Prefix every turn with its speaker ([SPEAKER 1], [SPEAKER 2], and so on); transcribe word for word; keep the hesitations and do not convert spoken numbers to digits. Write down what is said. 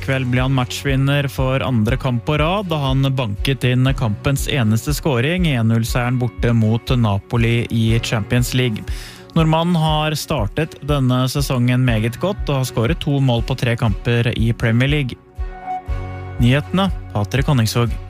[SPEAKER 1] kveld ble han matchvinner for andre kamp på rad, da han banket inn kampens eneste scoring, en null-seieren borte mot Napoli i Champions League. Nordmannen har startet denne sesongen meget godt og har skåret to mål på tre kamper i Premier League. Nyhetene, Patrik Honningsvåg.